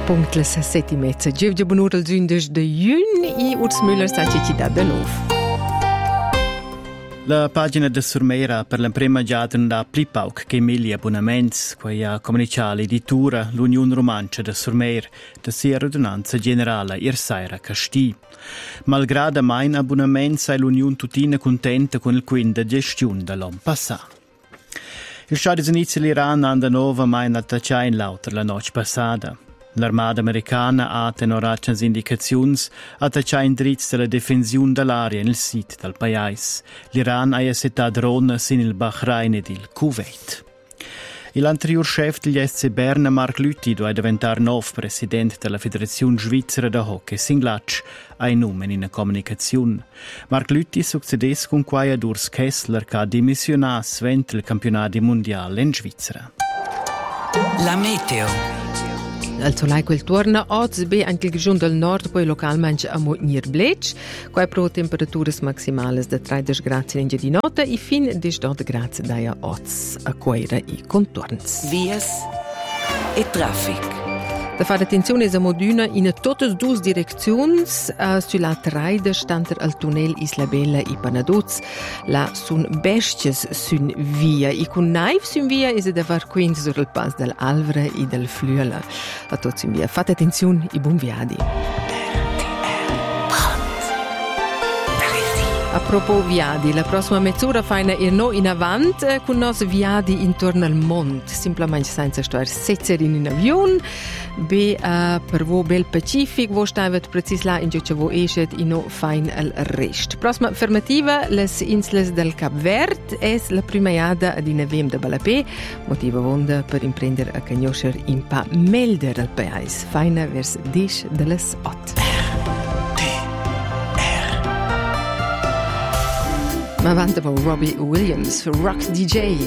Punct les 7:30. Gievgia bunur al zündes de Jün I Urs Müller sta città de nou. La pagina de Surmeira per l'emprema giadun da Plipauk che Emilia Bonaments, quia comunica l'editura l'Union Romancia de Surmeir de sia radunanza generala Irsaira Casti. Malgrada main abbonaments è l'Union tutina contenta con il quin de gestiun de l'on passà. Il Stati Uniti e l'Iran hanno nova main attacciato in lauter la noce passata. L'armada americana ha tenoratgens indicaziuns attacciato in dritz della difensione dell'aria nel sit del paese. L'Iran ha settat drones in il Bahrain ed il Kuwait. L'anterior chef degli SC Berna, Marc Lüthi, doveva diventare nuovo presidente della Federazione Svizzera de Hockey Singlatsch, ein nome in una comunicazione. Marc Lüthi succedesse con quaia Urs Kessler, che ha dimissionato svent il campionato mondiale in Svizzera. La meteo. Al solai quel torna oggi be anche il giorno del nord poi localmente a Mognir Blech, qua pro temperaturas maximales de 13 gradi in di notte e fin di 12 gradi daia oggi a quaira I contorns. Vias e traffic. Da fare attenzione a moduna in tutte e due direzioni, sulla traida stanter al tunnel Isla Bella I Panaduz, la sun besties sun via, I con naif sun via e da var quindi sur il pas del Alvre e del Flüela. A tutti sun via. Fate attenzione I buon viadi. A propos viadi, la prossima mezz'ora faina no in avant con nos viadi intorno al mondo, semplicemente senza stare setzerin in avion, per vo bel Pacific, vo stavet precis là in giuce vo escet e no fain al rest. Prossima fermativa, les insles del Cap Verd, es la prima iada ad inavem de Balapé, motiva vonda per imprender a cagnoscer in pa melder al paese, faina vers 10 de les 8. Ma avanti con Robbie Williams, Rock DJ.